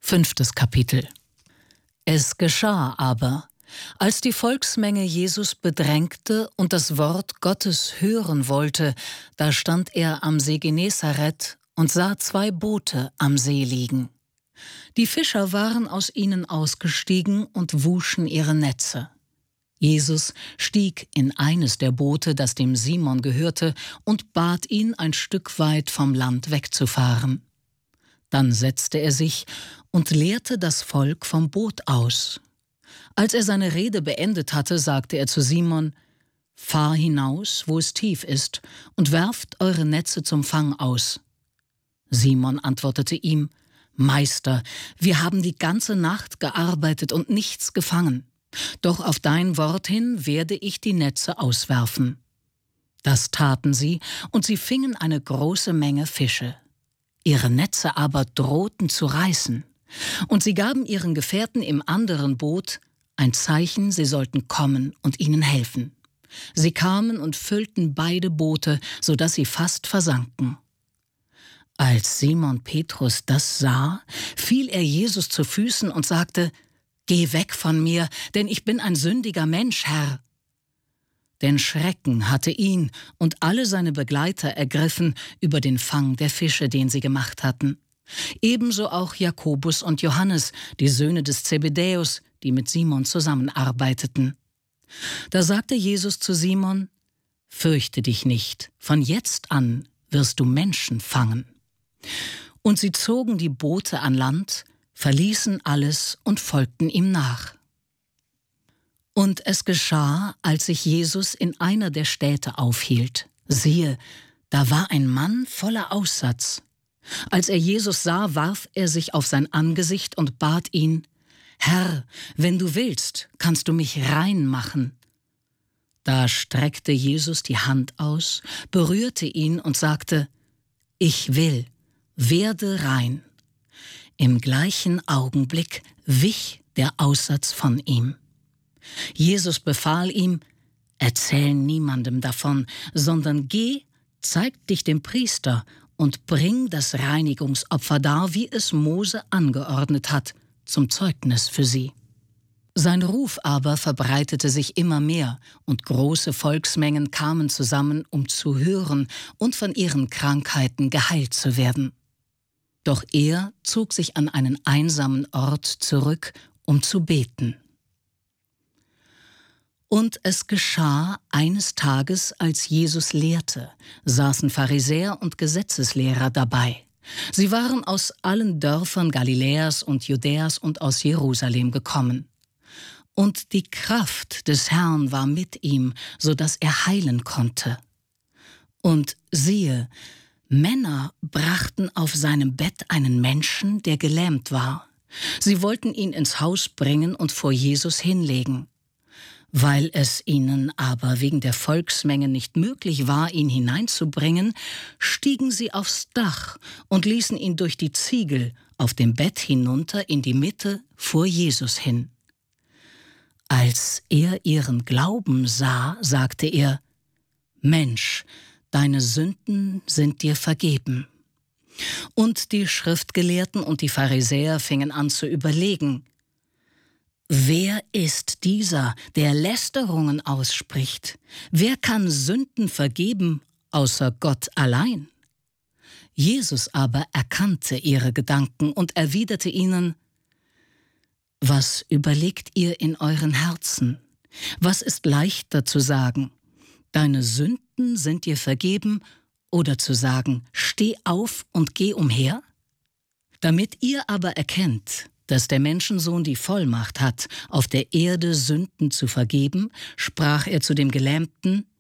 5. Kapitel. Es geschah aber, als die Volksmenge Jesus bedrängte und das Wort Gottes hören wollte, da stand er am See Genezareth und sah 2 Boote am See liegen. Die Fischer waren aus ihnen ausgestiegen und wuschen ihre Netze. Jesus stieg in eines der Boote, das dem Simon gehörte, und bat ihn, ein Stück weit vom Land wegzufahren. Dann setzte er sich und lehrte das Volk vom Boot aus. Als er seine Rede beendet hatte, sagte er zu Simon: »Fahr hinaus, wo es tief ist, und werft eure Netze zum Fang aus.« Simon antwortete ihm: »Meister, wir haben die ganze Nacht gearbeitet und nichts gefangen. Doch auf dein Wort hin werde ich die Netze auswerfen.« Das taten sie, und sie fingen eine große Menge Fische. Ihre Netze aber drohten zu reißen. Und sie gaben ihren Gefährten im anderen Boot ein Zeichen, sie sollten kommen und ihnen helfen. Sie kamen und füllten beide Boote, sodass sie fast versanken. Als Simon Petrus das sah, fiel er Jesus zu Füßen und sagte: »Geh weg von mir, denn ich bin ein sündiger Mensch, Herr.« Denn Schrecken hatte ihn und alle seine Begleiter ergriffen über den Fang der Fische, den sie gemacht hatten. Ebenso auch Jakobus und Johannes, die Söhne des Zebedäus, die mit Simon zusammenarbeiteten. Da sagte Jesus zu Simon: »Fürchte dich nicht, von jetzt an wirst du Menschen fangen.« Und sie zogen die Boote an Land, verließen alles und folgten ihm nach. Und es geschah, als sich Jesus in einer der Städte aufhielt. Siehe, da war ein Mann voller Aussatz. Als er Jesus sah, warf er sich auf sein Angesicht und bat ihn: »Herr, wenn du willst, kannst du mich rein machen.« Da streckte Jesus die Hand aus, berührte ihn und sagte: »Ich will, werde rein.« Im gleichen Augenblick wich der Aussatz von ihm. Jesus befahl ihm: »Erzähl niemandem davon, sondern geh, zeig dich dem Priester und bring das Reinigungsopfer dar, wie es Mose angeordnet hat, zum Zeugnis für sie.« Sein Ruf aber verbreitete sich immer mehr, und große Volksmengen kamen zusammen, um zu hören und von ihren Krankheiten geheilt zu werden. Doch er zog sich an einen einsamen Ort zurück, um zu beten. Und es geschah eines Tages, als Jesus lehrte, saßen Pharisäer und Gesetzeslehrer dabei. Sie waren aus allen Dörfern Galiläas und Judäas und aus Jerusalem gekommen. Und die Kraft des Herrn war mit ihm, so dass er heilen konnte. Und siehe, Männer brachten auf seinem Bett einen Menschen, der gelähmt war. Sie wollten ihn ins Haus bringen und vor Jesus hinlegen. Weil es ihnen aber wegen der Volksmenge nicht möglich war, ihn hineinzubringen, stiegen sie aufs Dach und ließen ihn durch die Ziegel auf dem Bett hinunter in die Mitte vor Jesus hin. Als er ihren Glauben sah, sagte er: »Mensch, deine Sünden sind dir vergeben.« Und die Schriftgelehrten und die Pharisäer fingen an zu überlegen: »Wer ist dieser, der Lästerungen ausspricht? Wer kann Sünden vergeben, außer Gott allein?« Jesus aber erkannte ihre Gedanken und erwiderte ihnen: »Was überlegt ihr in euren Herzen? Was ist leichter zu sagen: Deine Sünden sind dir vergeben, oder zu sagen: Steh auf und geh umher? Damit ihr aber erkennt, dass der Menschensohn die Vollmacht hat, auf der Erde Sünden zu vergeben, sprach er zu dem Gelähmten: